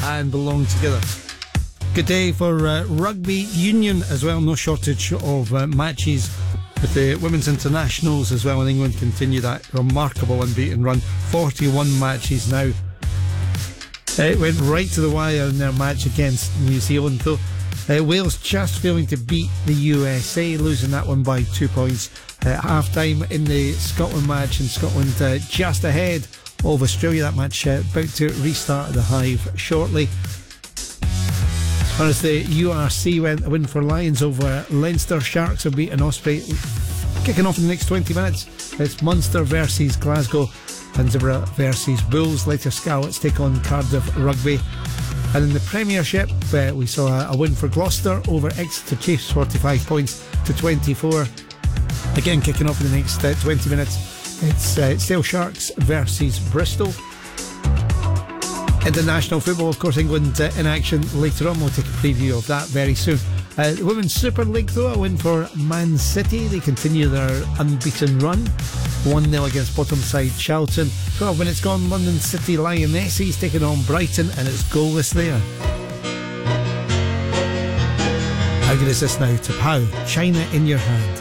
and belong together. Good day for rugby union as well. No shortage of matches with the women's internationals as well, and England continue that remarkable unbeaten run. 41 matches now. It went right to the wire in their match against New Zealand, though. Wales just failing to beat the USA, losing that one by 2 points at half time in the Scotland match, and Scotland just ahead of Australia. That match about to restart at the Hive shortly. As far as the URC went, a win for Lions over Leinster. Sharks have beaten Osprey. Kicking off in the next 20 minutes, it's Munster versus Glasgow, Peterborough versus Bulls. Later, Scarlets take on Cardiff Rugby. And in the Premiership, we saw a win for Gloucester over Exeter Chiefs, 45 points to 24. Again, kicking off in the next 20 minutes, it's Sale Sharks versus Bristol. International football, of course, England in action later on. We'll take a preview of that very soon. The Women's Super League, though, a win for Man City. They continue their unbeaten run. 1-0 against bottom side Charlton. 12 minutes gone, London City Lionesses taking on Brighton, and it's goalless there. How good is this now to Pow? China in your hand.